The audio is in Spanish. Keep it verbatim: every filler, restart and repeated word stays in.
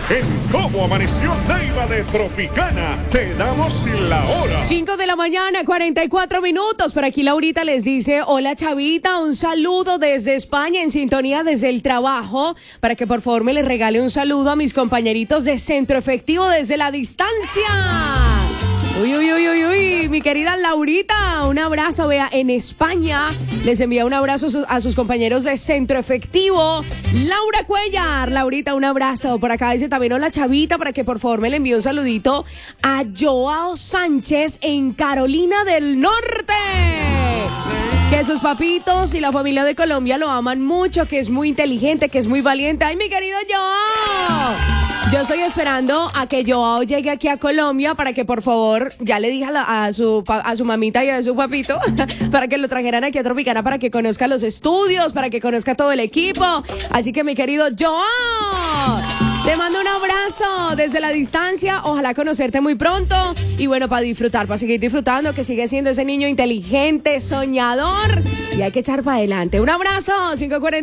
En Cómo Amaneció Neiva de Tropicana, te damos la hora. cinco de la mañana, cuarenta y cuatro minutos. Por aquí Laurita les dice, hola Chavita, un saludo desde España, en sintonía desde el trabajo, para que por favor me les regale un saludo a mis compañeritos de Centro Efectivo desde la distancia. Uy, uy, uy, uy, uy, mi querida Laurita, un abrazo, vea, en España les envía un abrazo a sus, a sus compañeros de Centro Efectivo. Laura Cuellar, Laurita, un abrazo. Por acá dice también hola Chavita, para que por favor me le envíe un saludito a Joao Sánchez en Carolina del Norte. Que sus papitos y la familia de Colombia lo aman mucho, que es muy inteligente, que es muy valiente. ¡Ay, mi querido Joao! Yo estoy esperando a que Joao llegue aquí a Colombia para que por favor, ya le dije a, la, a, su, a su mamita y a su papito, para que lo trajeran aquí a Tropicana, para que conozca los estudios, para que conozca todo el equipo. Así que mi querido Joao, te mando un abrazo desde la distancia, ojalá conocerte muy pronto y bueno, para disfrutar, para seguir disfrutando, que sigue siendo ese niño inteligente, soñador y hay que echar para adelante. Un abrazo, cinco cuarenta.